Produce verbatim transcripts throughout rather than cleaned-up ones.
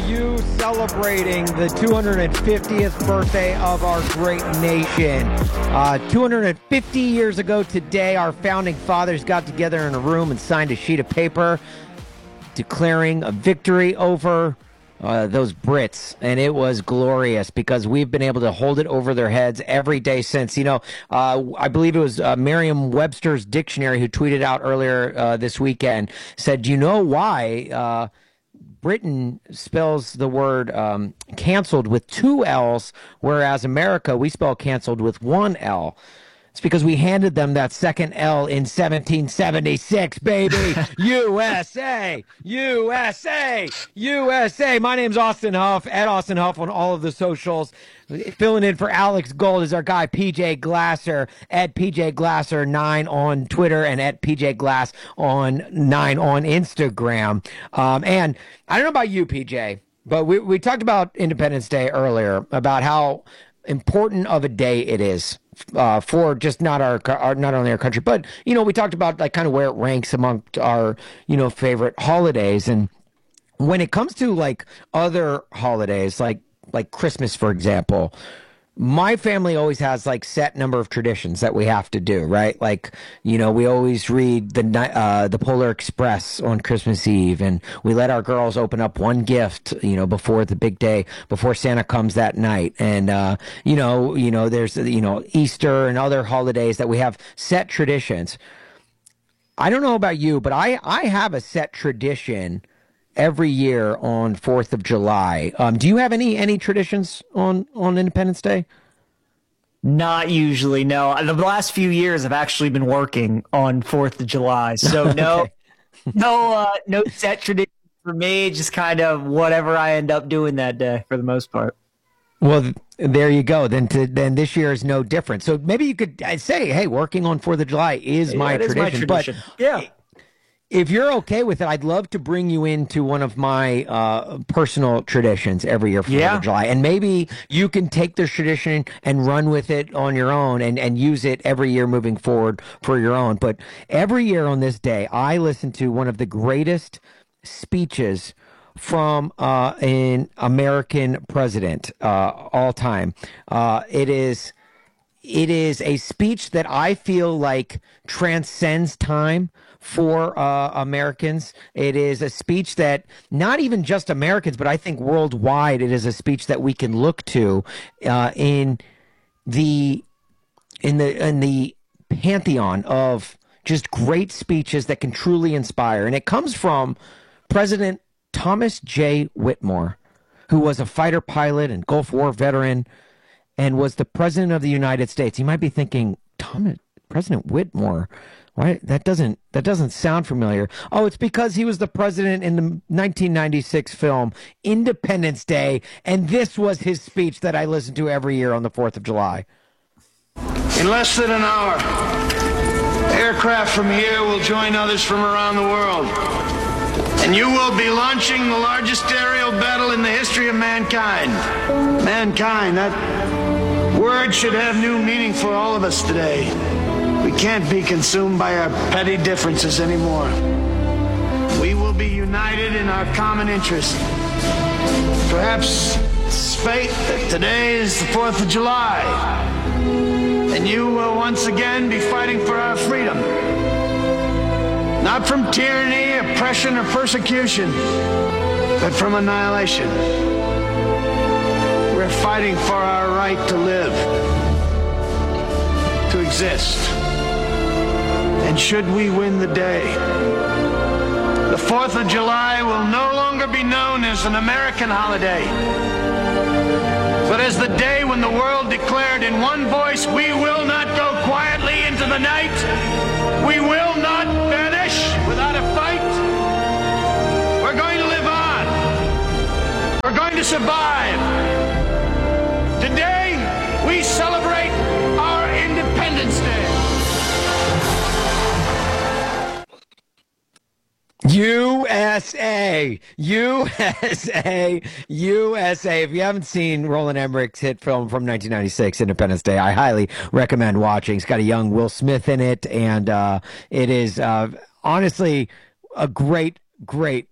you celebrating the two hundred fiftieth birthday of our great nation. Uh, two hundred fifty years ago today, our founding fathers got together in a room and signed a sheet of paper declaring a victory over uh, those Brits. And it was glorious because we've been able to hold it over their heads every day since. You know, uh, I believe it was uh, Merriam-Webster's dictionary who tweeted out earlier uh, this weekend, said, "Do you know why uh, Britain spells the word um, canceled with two L's, whereas America, we spell canceled with one L? It's because we handed them that second L in seventeen seventy-six, baby. U S A, U S A, U S A. My name's Austin Huff, at Austin Huff on all of the socials. Filling in for Alex Gold is our guy, P J Glasser, at P J Glasser nine on Twitter and at P J Glass on nine on Instagram. Um, and I don't know about you, P J, but we, we talked about Independence Day earlier, about how important of a day it is uh, for just not our, our, not only our country, but, you know, we talked about like kind of where it ranks amongst our, you know, favorite holidays. And when it comes to like other holidays, like, like Christmas, for example, my family always has like set number of traditions that we have to do, right? Like, you know, we always read the uh, the Polar Express on Christmas Eve, and we let our girls open up one gift, you know, before the big day, before Santa comes that night. And, uh, you know, you know, there's, you know, Easter and other holidays that we have set traditions. I don't know about you, but I, I have a set tradition every year on fourth of July. Um, do you have any any traditions on, on Independence Day? Not usually, no. The last few years I've actually been working on fourth of July. So no Okay. no uh, no set tradition for me, just kind of whatever I end up doing that day for the most part. Well, th- there you go. Then to, then this year is no different. So maybe you could uh, say, hey, working on fourth of July is, Yeah, my, it is tradition. my tradition. But Yeah. if you're okay with it, I'd love to bring you into one of my uh, personal traditions every year for Yeah. fourth of July. And maybe you can take this tradition and run with it on your own and, and use it every year moving forward for your own. But every year on this day, I listen to one of the greatest speeches from uh, an American president uh, all time. Uh, it is... It is a speech that I feel like transcends time for uh, Americans. It is a speech that not even just Americans, but I think worldwide, it is a speech that we can look to uh, in the in the in the pantheon of just great speeches that can truly inspire. And it comes from President Thomas J. Whitmore, who was a fighter pilot and Gulf War veteran, and was the president of the United States. You might be thinking, Thomas, President Whitmore, why that doesn't that doesn't sound familiar. Oh, it's because he was the president in the nineteen ninety-six film Independence Day, and this was his speech that I listen to every year on the fourth of July. In less than an hour, aircraft from here will join others from around the world. And you will be launching the largest aerial battle in the history of mankind. Mankind, that word should have new meaning for all of us today. We can't be consumed by our petty differences anymore. We will be united in our common interest. Perhaps it's fate that today is the fourth of July, and you will once again be fighting for our freedom. Not from tyranny, oppression, or persecution, but from annihilation. We're fighting for our right to live, to exist. And should we win the day, the fourth of July will no longer be known as an American holiday, but as the day when the world declared in one voice, we will not go quietly into the night. We will not vanish without a fight. We're going to live on. We're going to survive. Today, we celebrate our Independence Day. U S A, U S A, U S A. If you haven't seen Roland Emmerich's hit film from nineteen ninety-six, Independence Day, I highly recommend watching. It's got a young Will Smith in it, and uh, it is uh, honestly a great, great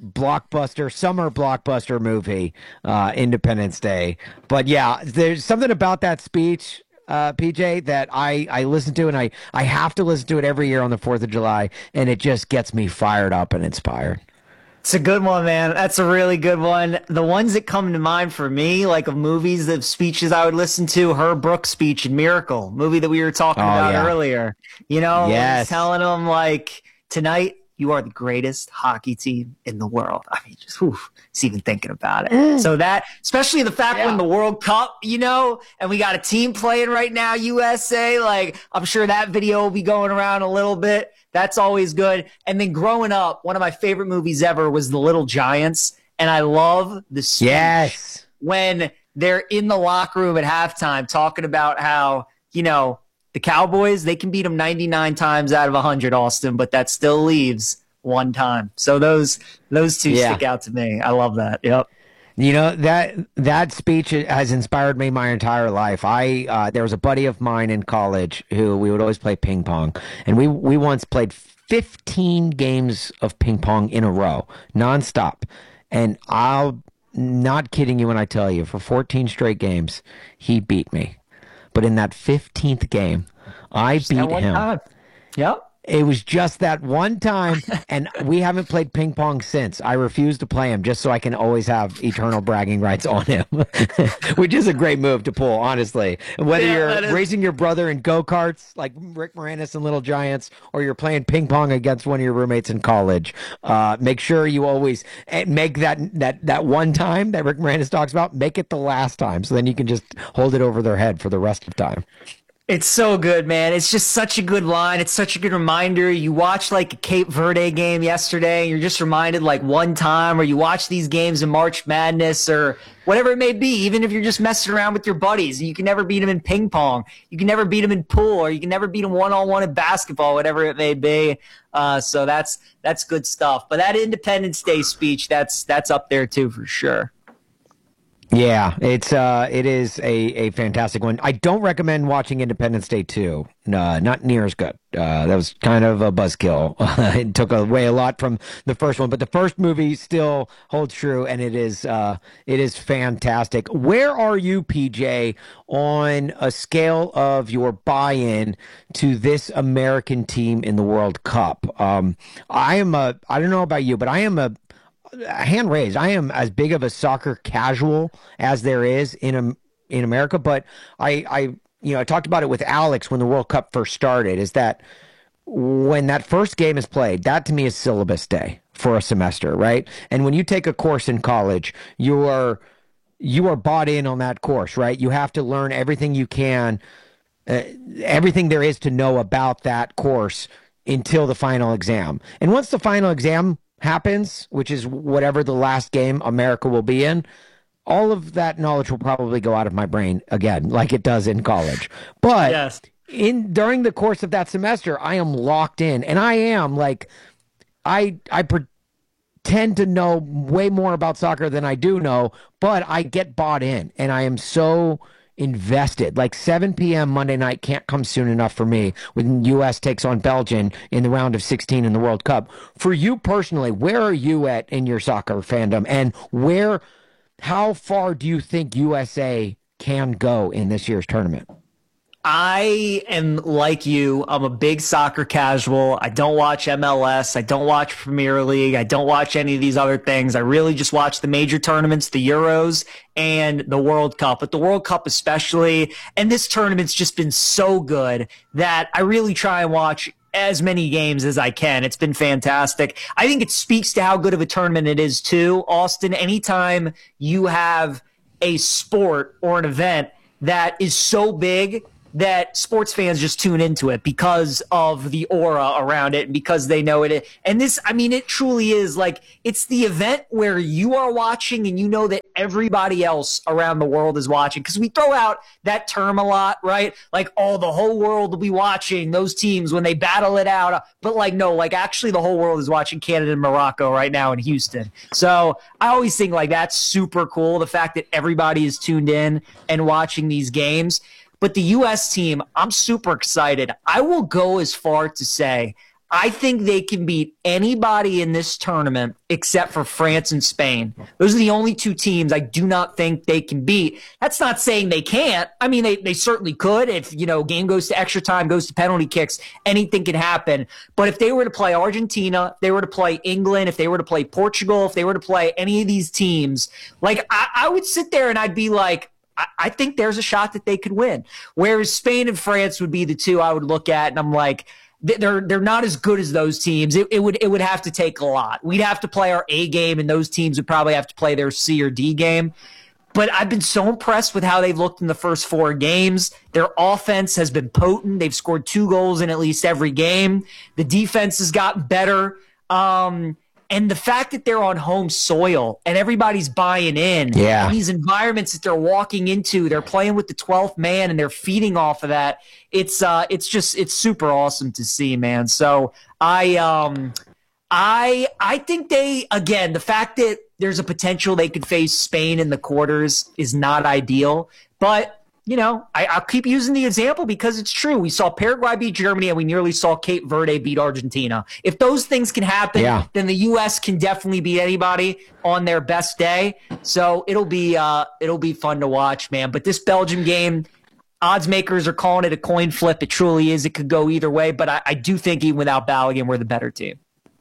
blockbuster, summer blockbuster movie, uh, Independence Day. But yeah, there's something about that speech, uh, P J, that I, I listen to, and I, I have to listen to it every year on the fourth of July, and it just gets me fired up and inspired. It's a good one, man. That's a really good one. The ones that come to mind for me, like of movies, of speeches I would listen to, Herb Brooks' speech in Miracle, movie that we were talking Oh, about yeah. earlier. You know, Yes. he's telling them, like, tonight you are the greatest hockey team in the world. I mean, just, whew, it's even thinking about it. So that, especially the fact Yeah. when the World Cup, you know, and we got a team playing right now, U S A, like, I'm sure that video will be going around a little bit. That's always good. And then growing up, one of my favorite movies ever was The Little Giants. And I love the speech Yes. when they're in the locker room at halftime talking about how, you know, the Cowboys, they can beat them ninety-nine times out of one hundred, Austin, but that still leaves one time. So those those two Yeah. stick out to me. I love that. Yep. You know, that that speech has inspired me my entire life. I uh, there was a buddy of mine in college who we would always play ping pong, and we we once played fifteen games of ping pong in a row, nonstop. And I'll not kidding you when I tell you, for fourteen straight games, he beat me. But in that fifteenth game, I Just that beat one him. time. Yep. It was just that one time, and we haven't played ping pong since. I refuse to play him just so I can always have eternal bragging rights on him, which is a great move to pull, honestly. Whether Yeah, that you're is- racing your brother in go-karts like Rick Moranis and Little Giants, or you're playing ping pong against one of your roommates in college, uh, make sure you always eh, make that, that, that one time that Rick Moranis talks about, make it the last time, so then you can just hold it over their head for the rest of the time. It's so good, man. It's just such a good line. It's such a good reminder. You watch like a Cape Verde game yesterday, and you're just reminded like one time, or you watch these games in March Madness or whatever it may be, even if you're just messing around with your buddies. You can never beat them in ping pong. You can never beat them in pool, or you can never beat them one-on-one in basketball, whatever it may be. Uh, so that's that's good stuff. But that Independence Day speech, that's that's up there too for sure. Yeah, it's uh, it is a, a fantastic one. I don't recommend watching Independence Day two. No, not near as good. Uh, that was kind of a buzzkill. It took away a lot from the first one, but the first movie still holds true, and it is uh, it is fantastic. Where are you, P J, on a scale of your buy-in to this American team in the World Cup? Um, I am a. I don't know about you, but I am a. Hand raised. I am as big of a soccer casual as there is in um, in America, but I, I, you know, I talked about it with Alex when the World Cup first started. Is that when that first game is played, that to me is syllabus day for a semester, right? And when you take a course in college, you are you are bought in on that course, right? You have to learn everything you can, uh, everything there is to know about that course until the final exam. And once the final exam happens, which is whatever the last game America will be in, all of that knowledge will probably go out of my brain again, like it does in college. But Yes. in during the course of that semester, I am locked in, and I am like, I I pretend to know way more about soccer than I do know, but I get bought in, and I am so invested. Like seven p.m. Monday night can't come soon enough for me when U S takes on Belgium in the round of sixteen in the World Cup. For you personally, where are you at in your soccer fandom, and where, how far do you think U S A can go in this year's tournament? I am like you. I'm a big soccer casual. I don't watch M L S. I don't watch Premier League. I don't watch any of these other things. I really just watch the major tournaments, the Euros and the World Cup, but the World Cup especially. And this tournament's just been so good that I really try and watch as many games as I can. It's been fantastic. I think it speaks to how good of a tournament it is too, Austin. Anytime you have a sport or an event that is so big that sports fans just tune into it because of the aura around it and because they know it. And this, I mean, it truly is like, it's the event where you are watching and you know that everybody else around the world is watching. Because we throw out that term a lot, right? Like, oh, the whole world will be watching those teams when they battle it out. But like, no, like actually the whole world is watching Canada and Morocco right now in Houston. So I always think like that's super cool. The fact that everybody is tuned in and watching these games. But the U S team, I'm super excited. I will go as far to say I think they can beat anybody in this tournament except for France and Spain. Those are the only two teams I do not think they can beat. That's not saying they can't. I mean, they, they certainly could. If, you know, game goes to extra time, goes to penalty kicks, anything can happen. But if they were to play Argentina, if they were to play England, if they were to play Portugal, if they were to play any of these teams, like I, I would sit there and I'd be like, I think there's a shot that they could win. Whereas Spain and France would be the two I would look at, and I'm like, they're they're not as good as those teams. It, it would it would have to take a lot. We'd have to play our A game, and those teams would probably have to play their C or D game. But I've been so impressed with how they've looked in the first four games. Their offense has been potent. They've scored two goals in at least every game. The defense has gotten better. Um, And the fact that they're on home soil and everybody's buying in, yeah. and these environments that they're walking into, they're playing with the twelfth man and they're feeding off of that. It's uh, it's just it's super awesome to see, man. So I um, I I think they again the fact that there's a potential they could face Spain in the quarters is not ideal, but. You know, I, I'll keep using the example because it's true. We saw Paraguay beat Germany and we nearly saw Cape Verde beat Argentina. If those things can happen, yeah. then the U S can definitely beat anybody on their best day. So it'll be uh, it'll be fun to watch, man. But this Belgium game, odds makers are calling it a coin flip. It truly is. It could go either way. But I, I do think even without Balogun, we're the better team.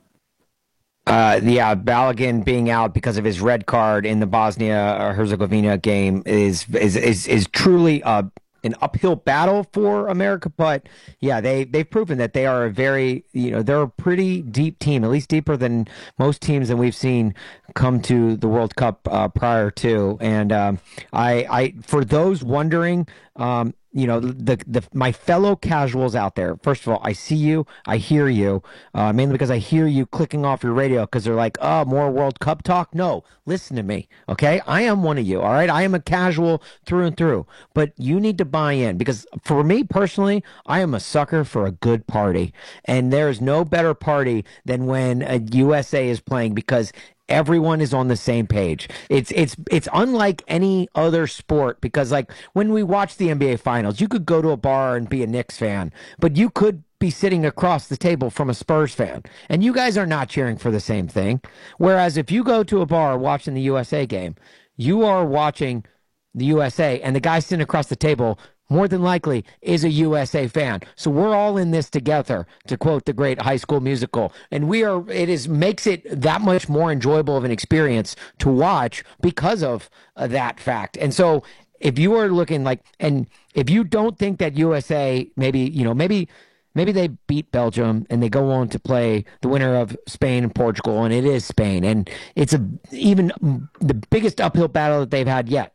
Uh, yeah, Balogun being out because of his red card in the Bosnia-Herzegovina game is is is, is truly uh, an uphill battle for America. But yeah, they they've proven that they are a very you know they're a pretty deep team, at least deeper than most teams that we've seen come to the World Cup uh, prior to. And um, I I for those wondering. Um, You know, the, the my fellow casuals out there, first of all, I see you, I hear you, uh, mainly because I hear you clicking off your radio because they're like, oh, more World Cup talk? No, listen to me, okay? I am one of you, all right? I am a casual through and through, but you need to buy in because for me personally, I am a sucker for a good party, and there is no better party than when a U S A is playing because everyone is on the same page. It's it's it's unlike any other sport because, like, when we watch the N B A Finals, you could go to a bar and be a Knicks fan, but you could be sitting across the table from a Spurs fan, and you guys are not cheering for the same thing. Whereas if you go to a bar watching the U S A game, you are watching the U S A, and the guy sitting across the table more than likely is a U S A fan. So we're all in this together, to quote the great High School Musical. And we are, it is, makes it that much more enjoyable of an experience to watch because of uh, that fact. And so if you are looking like, and if you don't think that U S A, maybe, you know, maybe, maybe they beat Belgium and they go on to play the winner of Spain and Portugal, and it is Spain. And it's a, even the biggest uphill battle that they've had yet.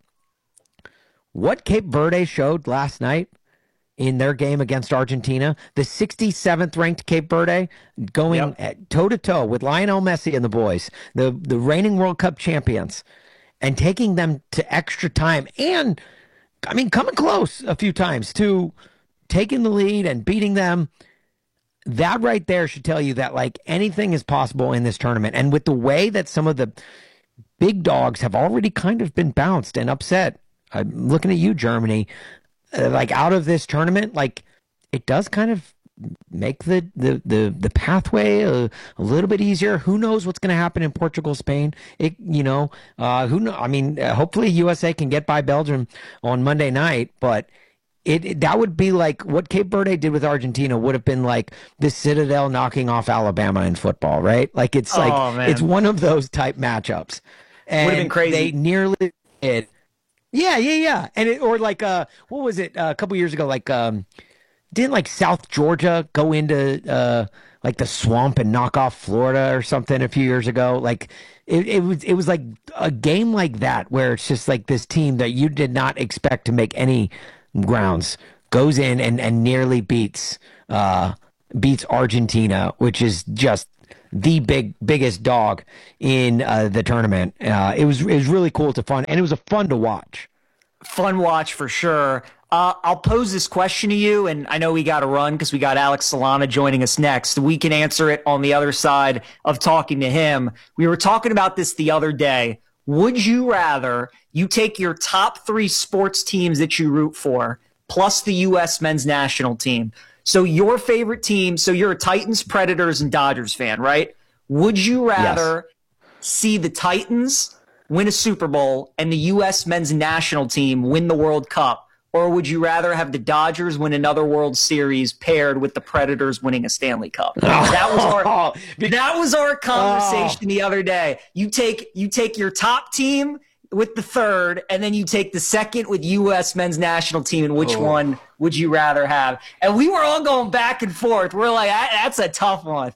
What Cape Verde showed last night in their game against Argentina, the sixty-seventh ranked Cape Verde going toe-to-toe with Lionel Messi and the boys, the, the reigning World Cup champions, and taking them to extra time and, I mean, coming close a few times to taking the lead and beating them. That right there should tell you that, like, anything is possible in this tournament. And with the way that some of the big dogs have already kind of been bounced and upset, I'm looking at you, Germany, uh, like out of this tournament, like it does kind of make the, the, the, the pathway a, a little bit easier. Who knows what's going to happen in Portugal, Spain? It, you know, uh, who know? I mean, uh, hopefully U S A can get by Belgium on Monday night, but it, it that would be like what Cape Verde did with Argentina would have been like the Citadel knocking off Alabama in football, right? Like it's oh, like, man. It's one of those type matchups. And would have been crazy. They nearly did. Yeah, yeah, yeah. And it, or like, uh, what was it uh, a couple years ago? Like, um, didn't like South Georgia go into uh, like the swamp and knock off Florida or something a few years ago? Like, it, it was it was like a game like that where it's just like this team that you did not expect to make any grounds goes in and, and nearly beats uh, beats Argentina, which is just the big biggest dog in uh, the tournament. Uh, it was it was really cool to fun, and it was a fun to watch. Fun watch for sure. Uh, I'll pose this question to you, and I know we got to run because we got Alex Solana joining us next. We can answer it on the other side of talking to him. We were talking about this the other day. Would you rather you take your top three sports teams that you root for, plus the U S men's national team, So your favorite team, so you're a Titans, Predators, and Dodgers fan, right? Would you rather yes. see the Titans win a Super Bowl and the U S men's national team win the World Cup? Or would you rather have the Dodgers win another World Series paired with the Predators winning a Stanley Cup? That was our that was our conversation the other day. You take you take your top team with the third, and then you take the second with U S men's national team, and which oh. one would you rather have? And we were all going back and forth. We're like, that's a tough one.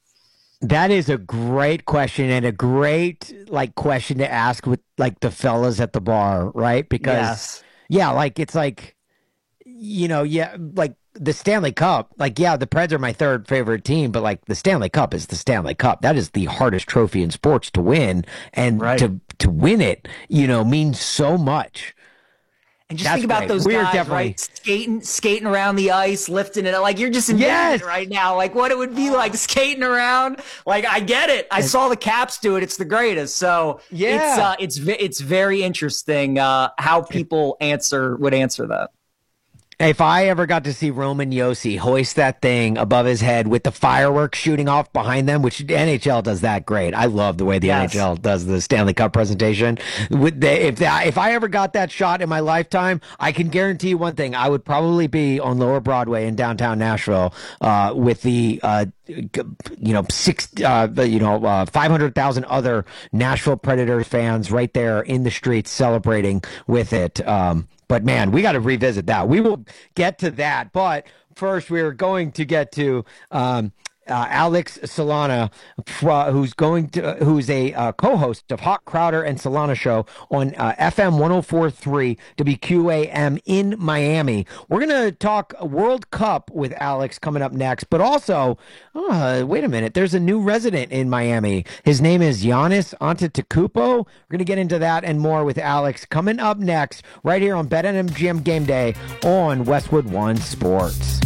That is a great question, and a great like question to ask with like the fellas at the bar, right? Because yes. Yeah, like, it's like, you know, yeah, like the Stanley Cup, like, yeah, the Preds are my third favorite team, but like the Stanley Cup is the Stanley Cup. That is the hardest trophy in sports to win, and right. to to win it, you know, means so much. And just That's think about great. those We're guys, definitely... right? Skating, skating around the ice, lifting it. Like, you're just envisioning yes. it right now. Like, what it would be like skating around. Like, I get it. I saw the Caps do it. It's the greatest. So yeah, it's uh, it's it's very interesting uh, how people answer would answer that. If I ever got to see Roman Josi hoist that thing above his head with the fireworks shooting off behind them, which the N H L does that great. I love the way the yes. N H L does the Stanley Cup presentation. If that, if I ever got that shot in my lifetime, I can guarantee you one thing: I would probably be on Lower Broadway in downtown Nashville uh, with the uh, you know six uh, you know uh, five hundred thousand other Nashville Predators fans right there in the streets celebrating with it. Um, But, man, we got to revisit that. We will get to that. But first, we're going to get to um, uh, Alex Solana, uh, who's going to, who's a uh, co-host of Hawk Crowder and Solana Show on uh, F M one oh four point three W Q A M in Miami. We're going to talk World Cup with Alex coming up next, but also, oh, wait a minute, there's a new resident in Miami. His name is Giannis Antetokounmpo. We're going to get into that and more with Alex coming up next right here on BetMGM Game Day on Westwood One Sports.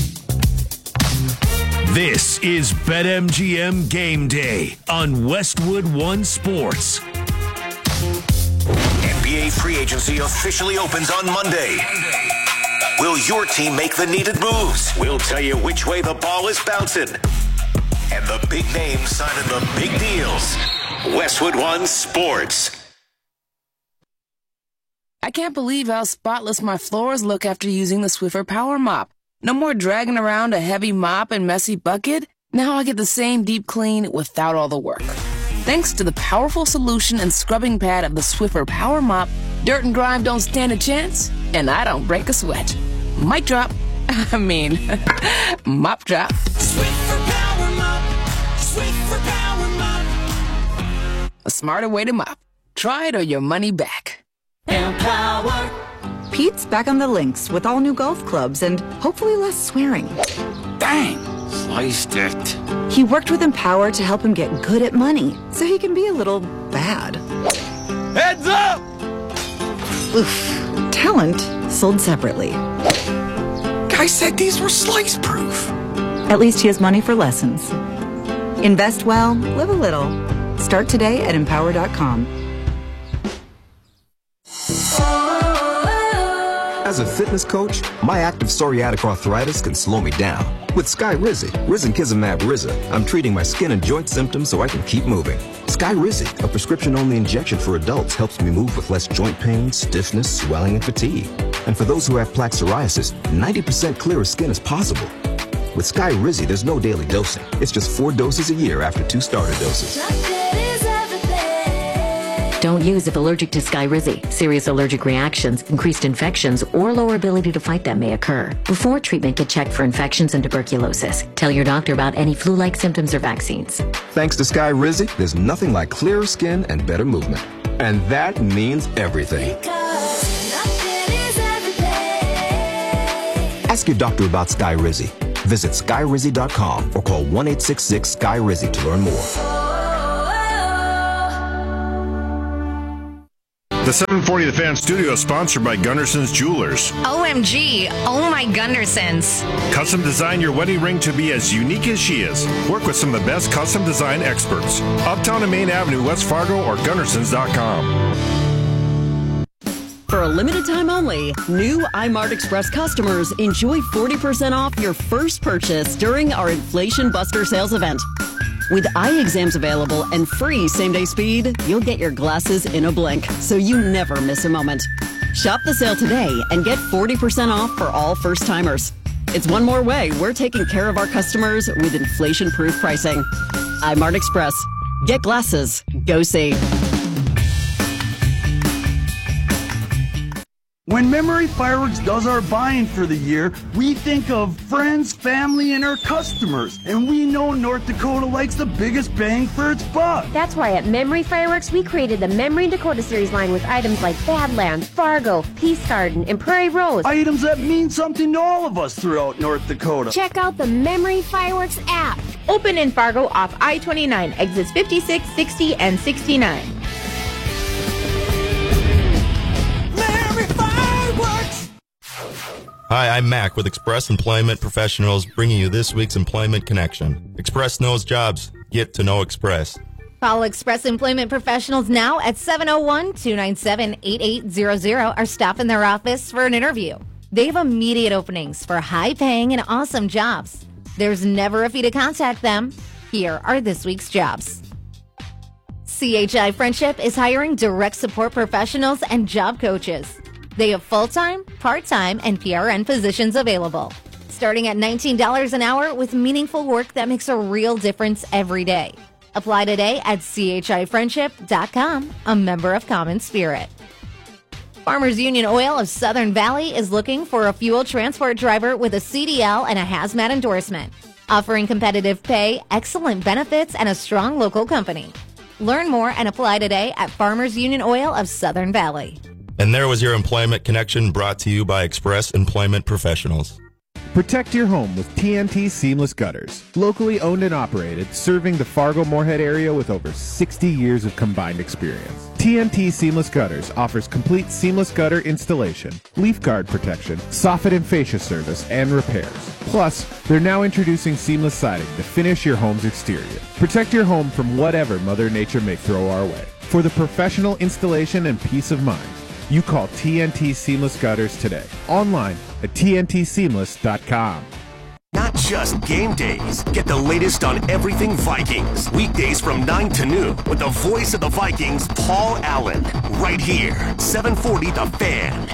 This is BetMGM Game Day on Westwood One Sports. N B A free agency officially opens on Monday. Will your team make the needed moves? We'll tell you which way the ball is bouncing. And the big names signing the big deals. Westwood One Sports. I can't believe how spotless my floors look after using the Swiffer Power Mop. No more dragging around a heavy mop and messy bucket. Now I get the same deep clean without all the work. Thanks to the powerful solution and scrubbing pad of the Swiffer Power Mop, dirt and grime don't stand a chance, and I don't break a sweat. Mic drop. I mean, mop drop. Swiffer Power Mop. Swiffer Power Mop. A smarter way to mop. Try it or your money back. Empower. Pete's back on the links with all new golf clubs and hopefully less swearing. Dang, sliced it. He worked with Empower to help him get good at money, so he can be a little bad. Heads up! Oof. Talent sold separately. Guy said these were slice proof. At least he has money for lessons. Invest well, live a little. Start today at empower dot com. As a fitness coach, my active psoriatic arthritis can slow me down. With Skyrizi, Risankizumab Riza, I'm treating my skin and joint symptoms so I can keep moving. Skyrizi, a prescription-only injection for adults, helps me move with less joint pain, stiffness, swelling, and fatigue. And for those who have plaque psoriasis, ninety percent clearer skin is possible. With Skyrizi, there's no daily dosing. It's just four doses a year after two starter doses. Don't use if allergic to Skyrizi. Serious allergic reactions, increased infections, or lower ability to fight them may occur. Before treatment, get checked for infections and tuberculosis. Tell your doctor about any flu-like symptoms or vaccines. Thanks to Skyrizi, there's nothing like clearer skin and better movement. And that means everything. Ask your doctor about Skyrizi. Visit Skyrizi dot com or call one eight six six Sky Rizi to learn more. The seven forty The Fan studio is sponsored by Gunderson's Jewelers. O M G, oh my Gundersons. Custom design your wedding ring to be as unique as she is. Work with some of the best custom design experts. Uptown and Main Avenue, West Fargo, or Gundersons dot com. For a limited time only, new iMart Express customers enjoy forty percent off your first purchase during our Inflation Buster sales event. With eye exams available and free same-day speed, you'll get your glasses in a blink, so you never miss a moment. Shop the sale today and get forty percent off for all first-timers. It's one more way we're taking care of our customers with inflation-proof pricing. iMart Express. Get glasses. Go see. When Memory Fireworks does our buying for the year, we think of friends, family, and our customers. And we know North Dakota likes the biggest bang for its buck. That's why at Memory Fireworks, we created the Memory Dakota Series line with items like Badlands, Fargo, Peace Garden, and Prairie Rose. Items that mean something to all of us throughout North Dakota. Check out the Memory Fireworks app. Open in Fargo off I twenty-nine, exits fifty-six, sixty, and sixty-nine. Hi, I'm Mac with Express Employment Professionals, bringing you this week's Employment Connection. Express knows jobs. Get to know Express. Call Express Employment Professionals now at seven oh one, two nine seven, eight eight zero zero or stop in their office for an interview. They have immediate openings for high-paying and awesome jobs. There's never a fee to contact them. Here are this week's jobs. C H I Friendship is hiring direct support professionals and job coaches. They have full-time, part-time, and P R N positions available, starting at nineteen dollars an hour with meaningful work that makes a real difference every day. Apply today at C H I friendship dot com, a member of Common Spirit. Farmers Union Oil of Southern Valley is looking for a fuel transport driver with a C D L and a hazmat endorsement, offering competitive pay, excellent benefits, and a strong local company. Learn more and apply today at Farmers Union Oil of Southern Valley. And there was your Employment Connection, brought to you by Express Employment Professionals. Protect your home with T N T Seamless Gutters. Locally owned and operated, serving the Fargo-Moorhead area with over sixty years of combined experience. T N T Seamless Gutters offers complete seamless gutter installation, leaf guard protection, soffit and fascia service, and repairs. Plus, they're now introducing seamless siding to finish your home's exterior. Protect your home from whatever Mother Nature may throw our way. For the professional installation and peace of mind, you call T N T Seamless Gutters today. Online at T N T seamless dot com. Not just game days. Get the latest on everything Vikings. Weekdays from nine to noon with the voice of the Vikings, Paul Allen. Right here, seven forty The Fan.